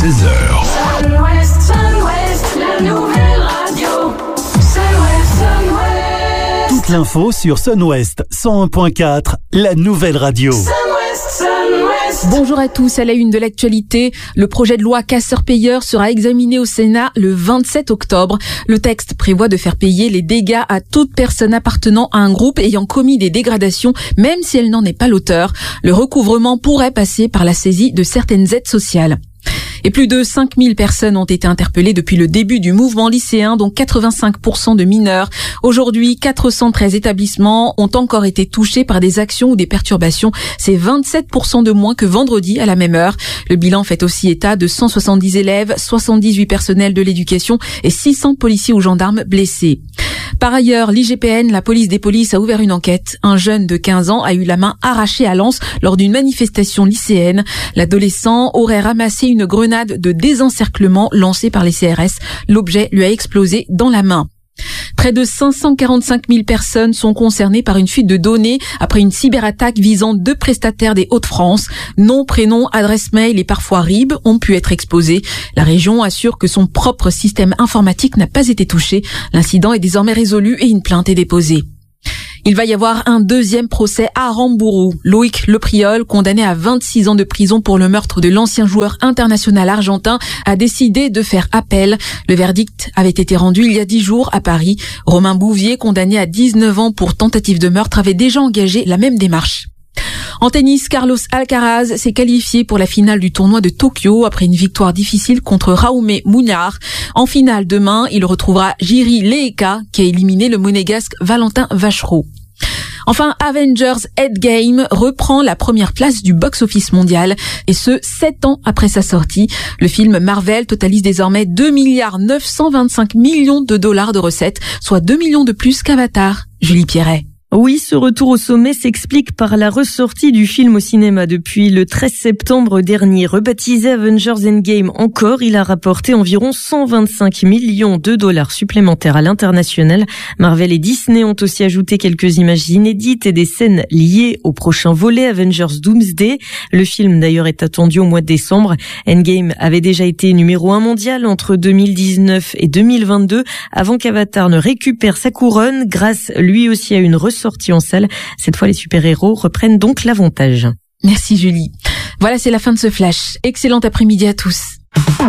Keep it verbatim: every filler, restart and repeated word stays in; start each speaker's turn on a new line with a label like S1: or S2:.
S1: seize heures.
S2: Sun West, Sun West, la nouvelle radio. Sun West, Sun West.
S3: Toute l'info sur Sun West cent un point quatre, la nouvelle radio.
S2: Sun West, Sun West.
S4: Bonjour à tous, à la une de l'actualité, le projet de loi casseurs-payeurs sera examiné au Sénat le vingt-sept octobre. Le texte prévoit de faire payer les dégâts à toute personne appartenant à un groupe ayant commis des dégradations, même si elle n'en est pas l'auteur. Le recouvrement pourrait passer par la saisie de certaines aides sociales. Et plus de cinq mille personnes ont été interpellées depuis le début du mouvement lycéen, dont quatre-vingt-cinq pour cent de mineurs. Aujourd'hui, quatre cent treize établissements ont encore été touchés par des actions ou des perturbations. C'est vingt-sept pour cent de moins que vendredi à la même heure. Le bilan fait aussi état de cent soixante-dix élèves, soixante-dix-huit personnels de l'éducation et six cents policiers ou gendarmes blessés. Par ailleurs, l'I G P N, la police des polices, a ouvert une enquête. Un jeune de quinze ans a eu la main arrachée à Lens lors d'une manifestation lycéenne. L'adolescent aurait ramassé une grenade de désencerclement lancée par les C R S. L'objet lui a explosé dans la main. Près de cinq cent quarante-cinq mille personnes sont concernées par une fuite de données après une cyberattaque visant deux prestataires des Hauts-de-France. Nom, prénom, adresse mail et parfois R I B ont pu être exposés. La région assure que son propre système informatique n'a pas été touché. L'incident est désormais résolu et une plainte est déposée. Il va y avoir un deuxième procès à Rambourou. Loïc Lepriol, condamné à vingt-six ans de prison pour le meurtre de l'ancien joueur international argentin, a décidé de faire appel. Le verdict avait été rendu il y a dix jours à Paris. Romain Bouvier, condamné à dix-neuf ans pour tentative de meurtre, avait déjà engagé la même démarche. En tennis, Carlos Alcaraz s'est qualifié pour la finale du tournoi de Tokyo après une victoire difficile contre Jaume Munar. En finale demain, il retrouvera Jiri Leeka qui a éliminé le monégasque Valentin Vachereau. Enfin, Avengers Endgame reprend la première place du box-office mondial, et ce, sept ans après sa sortie. Le film Marvel totalise désormais deux milliards neuf cent vingt-cinq millions de dollars de recettes, soit deux millions de plus qu'Avatar. Julie Pierret.
S5: Oui, ce retour au sommet s'explique par la ressortie du film au cinéma depuis le treize septembre dernier. Rebaptisé Avengers Endgame encore, il a rapporté environ cent vingt-cinq millions de dollars supplémentaires à l'international. Marvel et Disney ont aussi ajouté quelques images inédites et des scènes liées au prochain volet Avengers Doomsday. Le film d'ailleurs est attendu au mois de décembre. Endgame avait déjà été numéro un mondial entre deux mille dix-neuf et deux mille vingt-deux avant qu'Avatar ne récupère sa couronne grâce lui aussi à une ressortie sortie en salle. Cette fois, les super-héros reprennent donc l'avantage.
S4: Merci Julie. Voilà, c'est la fin de ce flash. Excellent après-midi à tous.